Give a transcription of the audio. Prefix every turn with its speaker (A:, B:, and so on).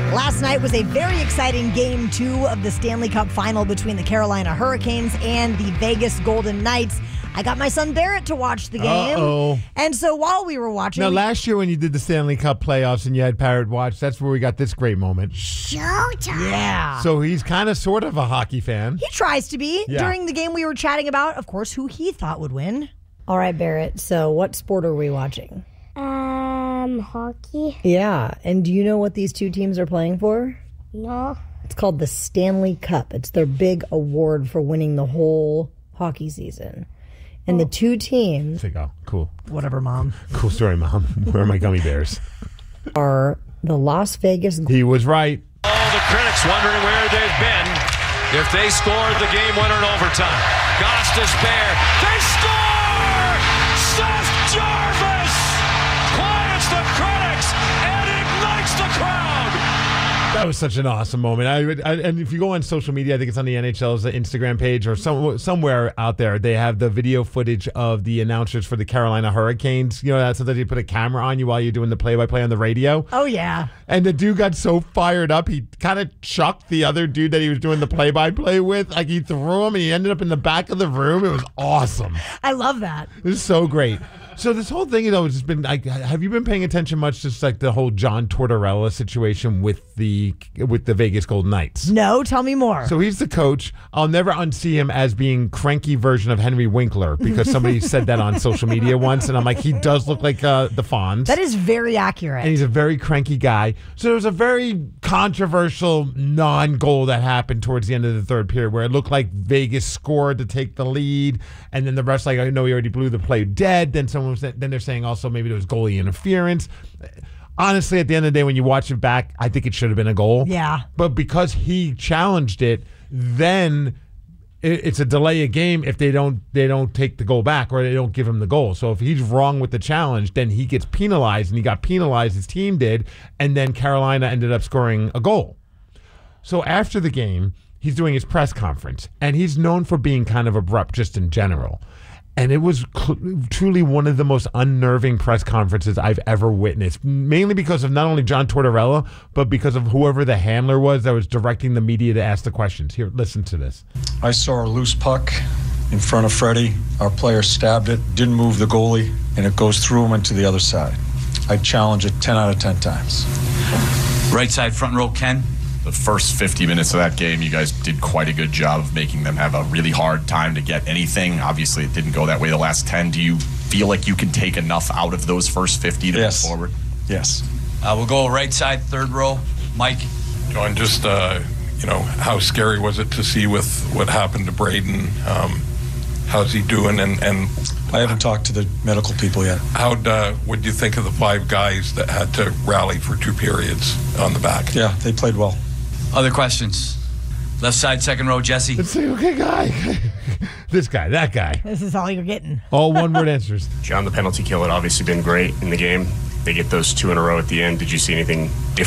A: Last night was a very exciting Game 2 of the Stanley Cup Final between the Carolina Hurricanes and the Vegas Golden Knights. I got my son Barrett to watch the game.
B: Uh-oh.
A: And so while we were watching...
B: Now, last year when you did the Stanley Cup playoffs and you had Barrett watch, that's where we got this great moment.
C: Showtime.
A: Yeah.
B: So he's kind of sort of a hockey fan.
A: He tries to be.
B: Yeah.
A: During the game we were chatting about, of course, who he thought would win. All right, Barrett. So what sport are we watching?
C: Hockey?
A: Yeah. And do you know what these two teams are playing for?
C: No.
A: It's called the Stanley Cup. It's their big award for winning the whole hockey season. And the two teams...
B: Think, oh, cool.
A: Whatever, Mom.
B: Cool story, Mom. Where are my gummy bears?
A: Are the Las Vegas...
B: He was right.
D: All the critics wondering where they've been if they scored the game winner in overtime. Gostisbehere. They score! Seth Jarvis quiets the critics and ignites the crowd.
B: That was such an awesome moment. And if you go on social media, I think it's on the NHL's Instagram page or somewhere out there, they have the video footage of the announcers for the Carolina Hurricanes. You know, that's sometimes you put a camera on you while you're doing the play-by-play on the radio.
A: Oh, yeah.
B: And the dude got so fired up, he kind of chucked the other dude that he was doing the play-by-play with. Like, he threw him, and he ended up in the back of the room. It was awesome.
A: I love that.
B: It was so great. So this whole thing, has just been like, have you been paying attention much to like the whole John Tortorella situation with the Vegas Golden Knights?
A: No, tell me more.
B: So he's the coach. I'll never unsee him as being cranky version of Henry Winkler because somebody said that on social media once, and I'm like, he does look like the Fonz.
A: That is very accurate.
B: And he's a very cranky guy. So there was a very controversial non-goal that happened towards the end of the third period where it looked like Vegas scored to take the lead, and then the rest like, I know he already blew the play dead. Then they're saying also maybe there was goalie interference. Honestly, at the end of the day, when you watch it back, I think it should have been a goal.
A: Yeah.
B: But because he challenged it, then it's a delay of game if they don't take the goal back or they don't give him the goal. So if he's wrong with the challenge, then he gets penalized, and he got penalized, his team did, and then Carolina ended up scoring a goal. So after the game, he's doing his press conference, and he's known for being kind of abrupt just in general. And it was truly one of the most unnerving press conferences I've ever witnessed, mainly because of not only John Tortorella, but because of whoever the handler was that was directing the media to ask the questions. Here, listen to this.
E: I saw a loose puck in front of Freddie. Our player stabbed it, didn't move the goalie, and it goes through him and to the other side. I'd challenge it 10 out of 10 times.
F: Right side, front row, Ken.
G: The first 50 minutes of that game, you guys did quite a good job of making them have a really hard time to get anything. Obviously, it didn't go that way the last 10. Do you feel like you can take enough out of those first 50 to move forward?
E: Yes.
F: We'll go right side, third row. Mike?
H: And just, how scary was it to see with what happened to Braden? How's he doing? And
E: I haven't talked to the medical people yet.
H: What do you think of the 5 guys that had to rally for 2 periods on the back?
E: Yeah, they played well.
F: Other questions? Left side, second row, Jesse.
B: Let's say, okay, guy. This guy, that guy.
A: This is all you're getting.
B: All one-word answers.
I: John, the penalty kill had obviously been great in the game. They get those 2 in a row at the end. Did you see anything different